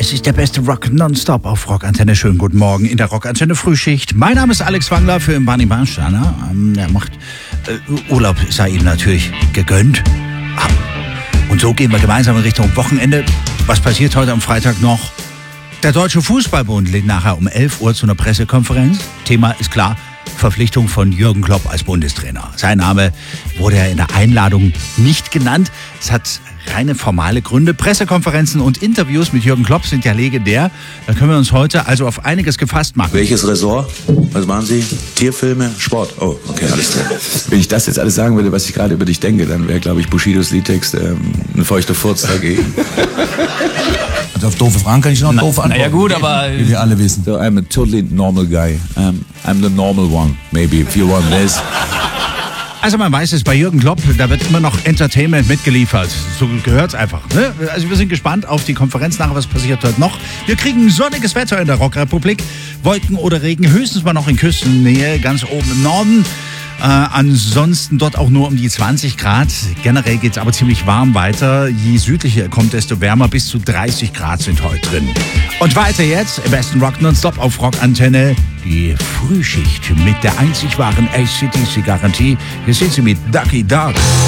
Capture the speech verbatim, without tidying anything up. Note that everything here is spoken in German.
Es ist der beste Rock nonstop auf Rockantenne. Schönen guten Morgen in der Rockantenne Frühschicht. Mein Name ist Alex Wangler für Barney Barnsteiner. Ähm, er macht äh, Urlaub, sei ihm natürlich gegönnt. Ah. Und so gehen wir gemeinsam in Richtung Wochenende. Was passiert heute am Freitag noch? Der Deutsche Fußballbund lädt nachher um elf Uhr zu einer Pressekonferenz. Thema ist klar, Verpflichtung von Jürgen Klopp als Bundestrainer. Sein Name wurde ja in der Einladung nicht genannt. Es hat reine formale Gründe. Pressekonferenzen und Interviews mit Jürgen Klopp sind ja legendär. Da können wir uns heute also auf einiges gefasst machen. Welches Ressort? Was machen Sie? Tierfilme, Sport? Oh, okay, alles klar. Wenn ich das jetzt alles sagen würde, was ich gerade über dich denke, dann wäre, glaube ich, Bushidos Liedtext ähm, ein feuchter Furz dagegen. Also auf doofe Fragen kann ich noch doof antworten. Naja gut, aber... Wie wir alle wissen. So, I'm a totally normal guy. Um, I'm the normal one, maybe, if you want this. Also man weiß es, bei Jürgen Klopp, da wird immer noch Entertainment mitgeliefert. So gehört's einfach. Ne? Also wir sind gespannt auf die Konferenz nachher, was passiert heute noch. Wir kriegen sonniges Wetter in der Rockrepublik. Wolken oder Regen, höchstens mal noch in Küstennähe, ganz oben im Norden. Äh, ansonsten dort auch nur um die zwanzig Grad. Generell geht's aber ziemlich warm weiter. Je südlicher ihr kommt, desto wärmer. Bis zu dreißig Grad sind heute drin. Und weiter jetzt im besten Rock nonstop auf Rockantenne. Die Frühschicht mit der einzig wahren A C D C-Garantie. Hier sind sie mit Ducky Dog.